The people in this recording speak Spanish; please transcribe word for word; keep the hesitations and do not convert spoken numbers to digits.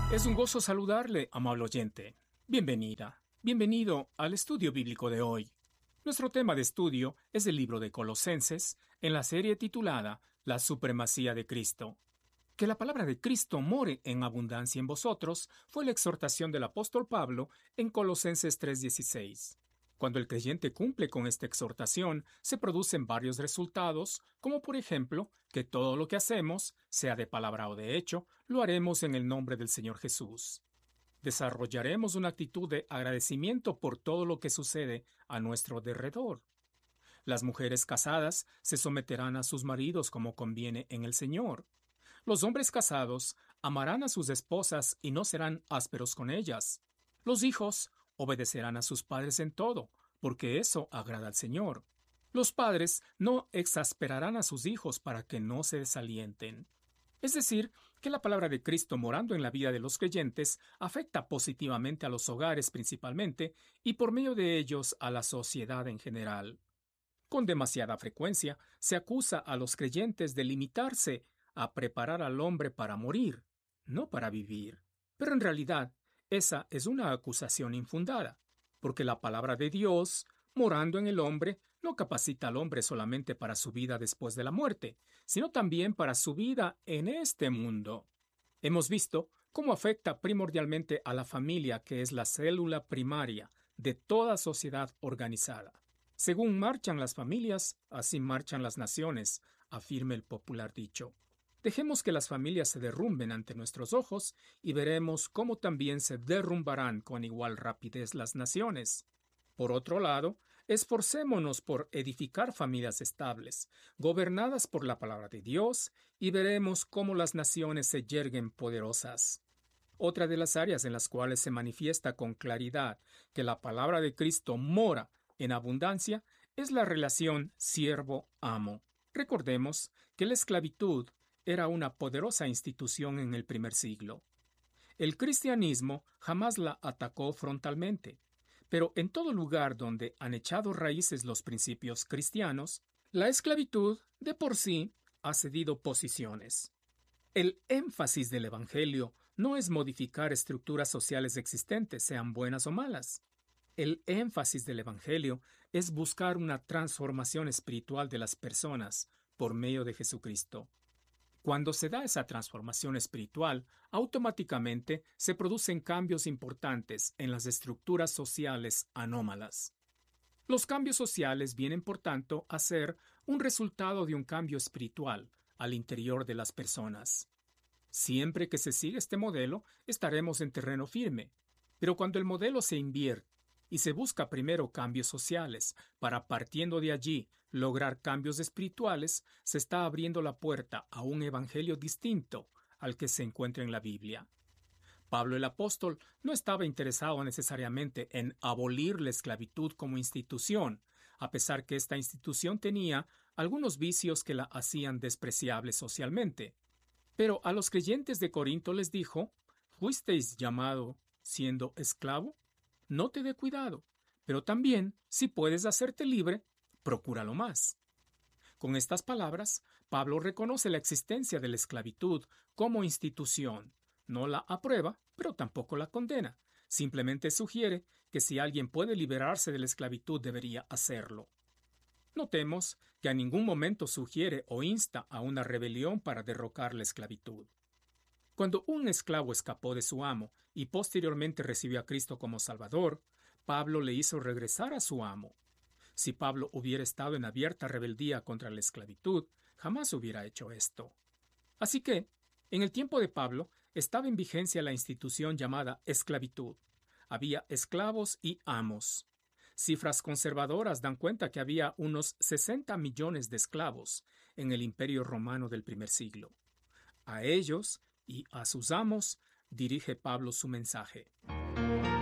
Es un gozo saludarle, amable oyente. Bienvenida, bienvenido al estudio bíblico de hoy. Nuestro tema de estudio es el libro de Colosenses, en la serie titulada La supremacía de Cristo. Que la palabra de Cristo more en abundancia en vosotros fue la exhortación del apóstol Pablo en Colosenses tres dieciséis. Cuando el creyente cumple con esta exhortación, se producen varios resultados, como por ejemplo, que todo lo que hacemos, sea de palabra o de hecho, lo haremos en el nombre del Señor Jesús. Desarrollaremos una actitud de agradecimiento por todo lo que sucede a nuestro derredor. Las mujeres casadas se someterán a sus maridos como conviene en el Señor. Los hombres casados amarán a sus esposas y no serán ásperos con ellas. Los hijos obedecerán a sus padres en todo, porque eso agrada al Señor. Los padres no exasperarán a sus hijos para que no se desalienten. Es decir, que la palabra de Cristo morando en la vida de los creyentes afecta positivamente a los hogares principalmente y por medio de ellos a la sociedad en general. Con demasiada frecuencia se acusa a los creyentes de limitarse a preparar al hombre para morir, no para vivir. Pero en realidad, esa es una acusación infundada, porque la palabra de Dios, morando en el hombre, no capacita al hombre solamente para su vida después de la muerte, sino también para su vida en este mundo. Hemos visto cómo afecta primordialmente a la familia, que es la célula primaria de toda sociedad organizada. Según marchan las familias, así marchan las naciones, afirma el popular dicho. Dejemos que las familias se derrumben ante nuestros ojos y veremos cómo también se derrumbarán con igual rapidez las naciones. Por otro lado, esforcémonos por edificar familias estables, gobernadas por la palabra de Dios, y veremos cómo las naciones se yerguen poderosas. Otra de las áreas en las cuales se manifiesta con claridad que la palabra de Cristo mora en abundancia es la relación siervo-amo. Recordemos que la esclavitud era una poderosa institución en el primer siglo. El cristianismo jamás la atacó frontalmente, pero en todo lugar donde han echado raíces los principios cristianos, la esclavitud de por sí ha cedido posiciones. El énfasis del Evangelio no es modificar estructuras sociales existentes, sean buenas o malas. El énfasis del Evangelio es buscar una transformación espiritual de las personas por medio de Jesucristo. Cuando se da esa transformación espiritual, automáticamente se producen cambios importantes en las estructuras sociales anómalas. Los cambios sociales vienen, por tanto, a ser un resultado de un cambio espiritual al interior de las personas. Siempre que se siga este modelo, estaremos en terreno firme. Pero cuando el modelo se invierte y se busca primero cambios sociales para, partiendo de allí, lograr cambios espirituales, se está abriendo la puerta a un evangelio distinto al que se encuentra en la Biblia. Pablo el apóstol no estaba interesado necesariamente en abolir la esclavitud como institución, a pesar que esta institución tenía algunos vicios que la hacían despreciable socialmente. Pero a los creyentes de Corinto les dijo: ¿fuisteis llamado siendo esclavo? No te dé cuidado, pero también, si puedes hacerte libre, procúralo más. Con estas palabras, Pablo reconoce la existencia de la esclavitud como institución. No la aprueba, pero tampoco la condena. Simplemente sugiere que si alguien puede liberarse de la esclavitud, debería hacerlo. Notemos que a ningún momento sugiere o insta a una rebelión para derrocar la esclavitud. Cuando un esclavo escapó de su amo y posteriormente recibió a Cristo como Salvador, Pablo le hizo regresar a su amo. Si Pablo hubiera estado en abierta rebeldía contra la esclavitud, jamás hubiera hecho esto. Así que, en el tiempo de Pablo, estaba en vigencia la institución llamada esclavitud. Había esclavos y amos. Cifras conservadoras dan cuenta que había unos sesenta millones de esclavos en el Imperio Romano del primer siglo. A ellos y a sus amos dirige Pablo su mensaje.